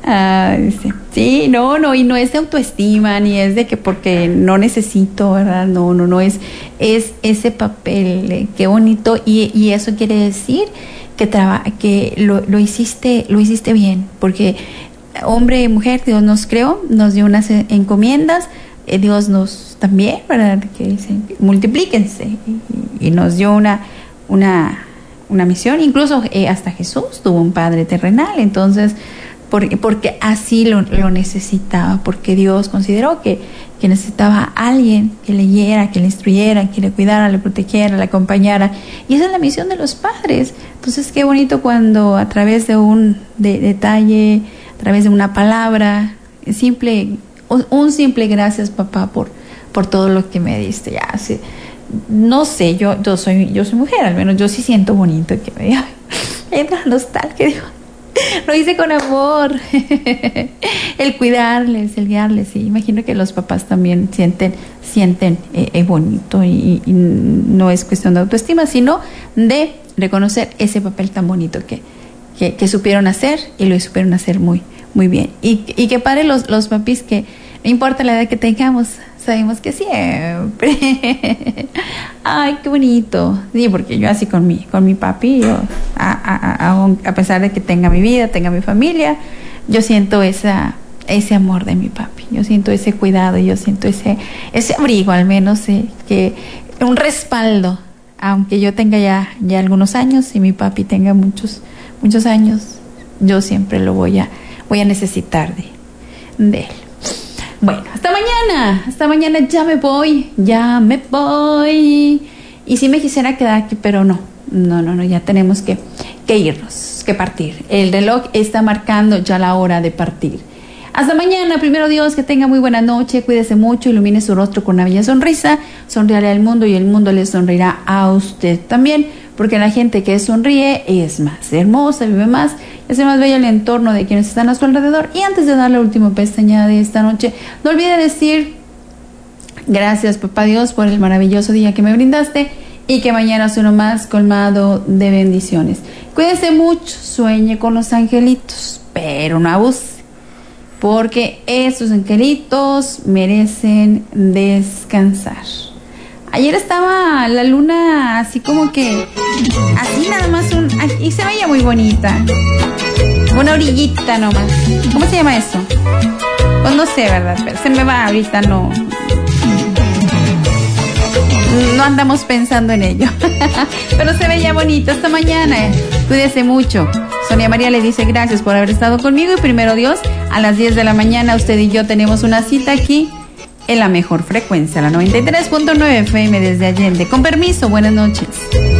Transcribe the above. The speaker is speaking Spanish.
Dice, sí, no, y no es de autoestima, ni es de que porque no necesito, ¿verdad? No, es ese papel, qué bonito, y eso quiere decir que lo hiciste bien, porque hombre y mujer, Dios nos creó, nos dio unas encomiendas, Dios nos también, ¿verdad? Que dice, multiplíquense, y nos dio una misión, incluso hasta Jesús tuvo un padre terrenal, entonces porque así lo necesitaba, porque Dios consideró que necesitaba a alguien que le guiara, que le instruyera, que le cuidara, le protegiera, le acompañara, y esa es la misión de los padres. Entonces qué bonito cuando a través de un detalle, a través de una palabra un simple gracias, papá, por todo lo que me diste. Ya sé, no sé, yo soy mujer, al menos yo sí siento bonito que me entra nostalgia, digo, lo hice con amor. El cuidarles, el guiarles, sí. Imagino que los papás también sienten bonito, y no es cuestión de autoestima, sino de reconocer ese papel tan bonito que supieron hacer, y lo supieron hacer muy, muy bien. Y que padre los papis, que no importa la edad que tengamos, sabemos que siempre. Ay, qué bonito. Sí, porque yo así con mi papi, yo, a pesar de que tenga mi vida, tenga mi familia, yo siento ese amor de mi papi. Yo siento ese cuidado, yo siento ese abrigo, al menos, que un respaldo. Aunque yo tenga ya algunos años y mi papi tenga muchos años, yo siempre lo voy a necesitar de él. Bueno, hasta mañana ya me voy. Y sí me quisiera quedar aquí, pero no, ya tenemos que irnos, que partir. El reloj está marcando ya la hora de partir. Hasta mañana, primero Dios, que tenga muy buena noche, cuídese mucho, ilumine su rostro con una bella sonrisa, sonríale al mundo y el mundo le sonreirá a usted también, porque la gente que sonríe es más hermosa, vive más, es más bello el entorno de quienes están a su alrededor. Y antes de dar la última pestañada de esta noche, no olvide decir gracias, papá Dios, por el maravilloso día que me brindaste, y que mañana sea uno más colmado de bendiciones. Cuídese mucho, sueñe con los angelitos, pero no abuse, porque estos angelitos merecen descansar. Ayer estaba la luna así como que, así nada más, y se veía muy bonita. Una orillita nomás. ¿Cómo se llama eso? Pues no sé, ¿verdad? Pero se me va ahorita, no andamos pensando en ello. Pero se veía bonito. Hasta mañana. Cuídese mucho. Sonia María le dice gracias por haber estado conmigo, y primero Dios, a las 10 de la mañana usted y yo tenemos una cita aquí en la mejor frecuencia, la 93.9 FM desde Allende. Con permiso, buenas noches.